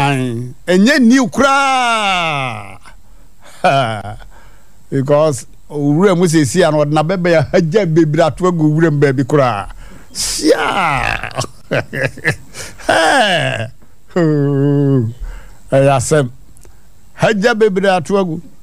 enye new kra because owura mu sesi an na bebe ya haja bebira to agu owura mbabi kra sia eh ayasem haja bebira to agu